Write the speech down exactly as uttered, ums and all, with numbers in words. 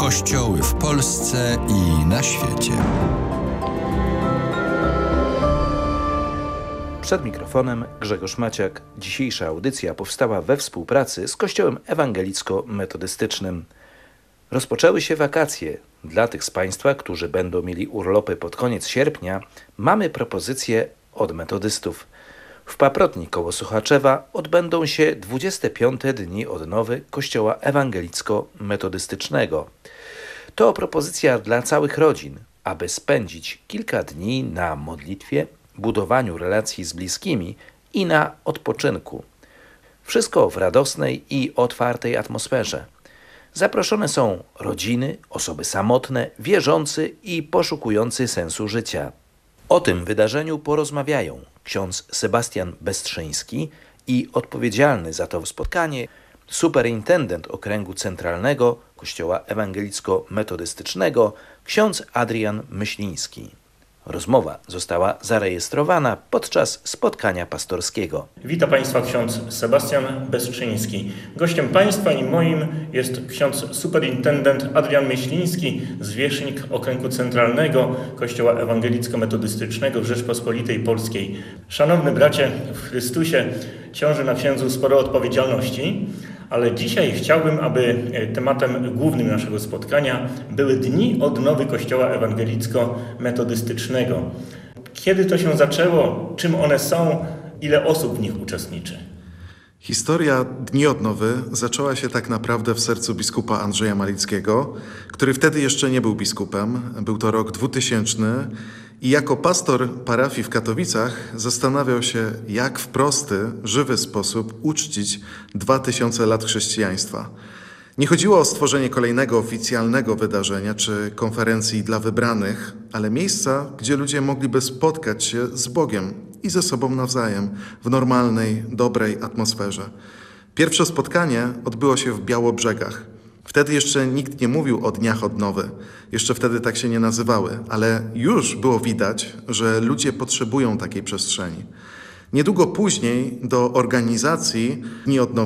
Kościoły w Polsce i na świecie. Przed mikrofonem Grzegorz Maciak. Dzisiejsza audycja powstała we współpracy z Kościołem Ewangelicko-Metodystycznym. Rozpoczęły się wakacje. Dla tych z Państwa, którzy będą mieli urlopy pod koniec sierpnia, mamy propozycję od metodystów. W Paprotni koło Sochaczewa odbędą się dwudzieste piąte Dni Odnowy Kościoła Ewangelicko-Metodystycznego. To propozycja dla całych rodzin, aby spędzić kilka dni na modlitwie, budowaniu relacji z bliskimi i na odpoczynku. Wszystko w radosnej i otwartej atmosferze. Zaproszone są rodziny, osoby samotne, wierzący i poszukujący sensu życia. O tym wydarzeniu porozmawiają ksiądz Sebastian Bestrzyński i odpowiedzialny za to spotkanie superintendent Okręgu Centralnego Kościoła Ewangelicko-Metodystycznego ksiądz Adrian Myśliński. Rozmowa została zarejestrowana podczas spotkania pastorskiego. Witam Państwa ksiądz Sebastian Bestrzyński. Gościem Państwa i moim jest ksiądz superintendent Adrian Myśliński, zwierzchnik Okręgu Centralnego Kościoła Ewangelicko-Metodystycznego w Rzeczpospolitej Polskiej. Szanowny bracie w Chrystusie, ciąży na księdzu sporo odpowiedzialności, ale dzisiaj chciałbym, aby tematem głównym naszego spotkania były Dni Odnowy Kościoła Ewangelicko-Metodystycznego. Kiedy to się zaczęło, czym one są, ile osób w nich uczestniczy? Historia Dni Odnowy zaczęła się tak naprawdę w sercu biskupa Andrzeja Malickiego, który wtedy jeszcze nie był biskupem. Był to rok dwutysięczny i jako pastor parafii w Katowicach zastanawiał się, jak w prosty, żywy sposób uczcić dwa tysiące lat chrześcijaństwa. Nie chodziło o stworzenie kolejnego oficjalnego wydarzenia czy konferencji dla wybranych, ale miejsca, gdzie ludzie mogliby spotkać się z Bogiem i ze sobą nawzajem w normalnej, dobrej atmosferze. Pierwsze spotkanie odbyło się w Białobrzegach. Wtedy jeszcze nikt nie mówił o Dniach Odnowy. Jeszcze wtedy tak się nie nazywały, ale już było widać, że ludzie potrzebują takiej przestrzeni. Niedługo później do organizacji Dni Odnowy